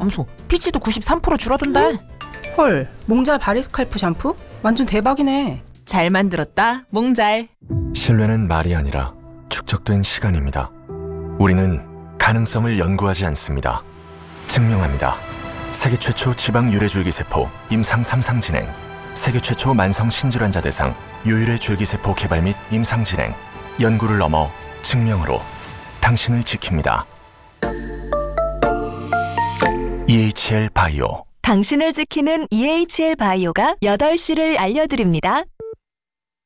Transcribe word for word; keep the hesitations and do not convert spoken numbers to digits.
감소, 피지도 구십삼 퍼센트 줄어든대. 헐, 몽잘 바리스칼프 샴푸? 완전 대박이네. 잘 만들었다, 몽잘. 신뢰는 말이 아니라 축적된 시간입니다. 우리는 가능성을 연구하지 않습니다. 증명합니다. 세계 최초 지방 유래 줄기세포 임상 삼 상 진행, 세계 최초 만성 신질환자 대상 유일의 줄기세포 개발 및 임상 진행, 연구를 넘어 증명으로 당신을 지킵니다. 이에이치엘 바이오. 당신을 지키는 이에이치엘 바이오가 여덟 시를 알려드립니다.